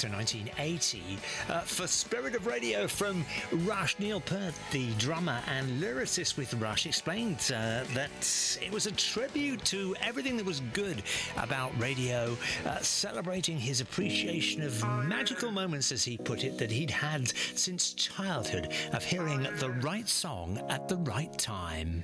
to 1980. For Spirit of Radio from Rush, Neil Peart, the drummer and lyricist with Rush, explained that it was a tribute to everything that was good about radio, celebrating his appreciation of magical moments, as he put it, that he'd had since childhood, of hearing the right song at the right time.